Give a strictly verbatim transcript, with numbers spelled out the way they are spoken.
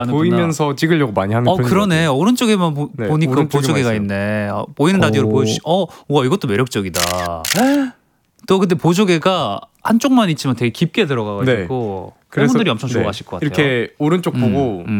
보이면서 찍으려고 많이 하는 어 편인 그러네. 오른쪽에만 보, 네, 보니까 오른쪽에만 보조개가 있어요. 있네. 어, 보이는 라디오로 오. 보여주시. 어, 와 이것도 매력적이다. 또 근데 보조개가 한쪽만 있지만 되게 깊게 들어가가지고 그래서 팬분들이 엄청 네, 좋아하실 것 같아요. 이렇게 오른쪽 음, 보고 음.